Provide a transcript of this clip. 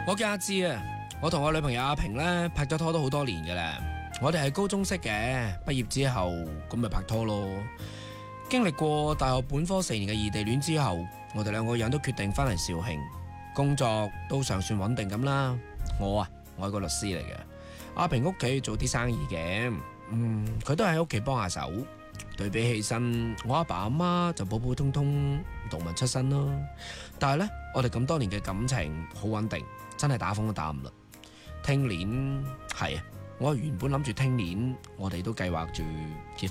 我叫阿芝啊，我同我女朋友阿平咧拍咗拖都好多年嘅啦。我哋係高中識嘅，畢業之後咁咪拍拖咯。經歷過大學本科4年嘅異地戀之後，我哋兩個人都決定翻嚟肇慶，工作都尚算穩定咁啦。我係個律師嚟嘅，阿平屋企做啲生意嘅，佢都喺屋企幫下手。對比起身，我阿爸阿媽就普普通通動物出身咯。但係呢，我哋咁多年嘅感情好穩定，真係打風都打唔甩。聽年係啊，我原本諗住聽年我哋都計劃住結